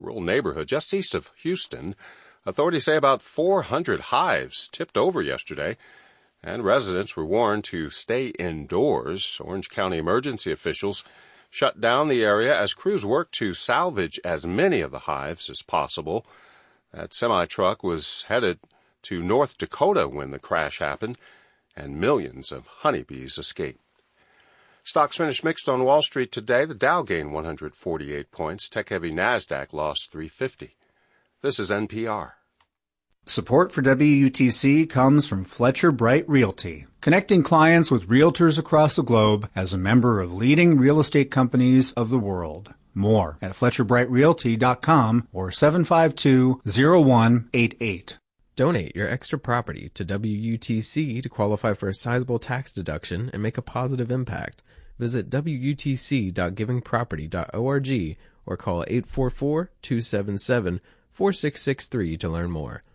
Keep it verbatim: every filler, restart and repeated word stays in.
rural neighborhood just east of Houston. Authorities say about four hundred hives tipped over yesterday, and residents were warned to stay indoors. Orange County emergency officials shut down the area as crews worked to salvage as many of the hives as possible. That semi-truck was headed to North Dakota when the crash happened, and millions of honeybees escaped. Stocks finished mixed on Wall Street today. The Dow gained one hundred forty-eight points. Tech-heavy NASDAQ lost three hundred fifty. This is N P R. Support for W U T C comes from Fletcher Bright Realty, connecting clients with realtors across the globe as a member of leading real estate companies of the world. More at Fletcher Bright Realty dot com or seven five two, zero one eight eight. Donate your extra property to W U T C to qualify for a sizable tax deduction and make a positive impact. Visit W U T C dot giving property dot org or call eight four four, two seven seven, four six six three to learn more.